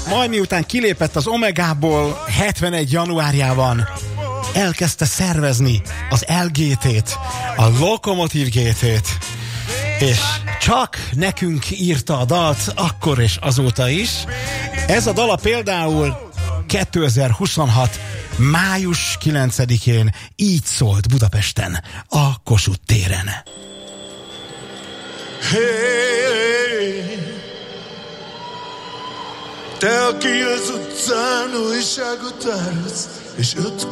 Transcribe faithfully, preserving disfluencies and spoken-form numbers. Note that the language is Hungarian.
Majd miután kilépett az Omegából hetvenegy januárjában, elkezdte szervezni az el gé té-t, a Lokomotív gé té-t, és csak nekünk írta a dalt, akkor és azóta is. Ez a dala például kétezer-huszonhat május kilencedikén így szólt Budapesten, a Kossuth téren. Hey, te, aki az utcán újságot árulsz, és öt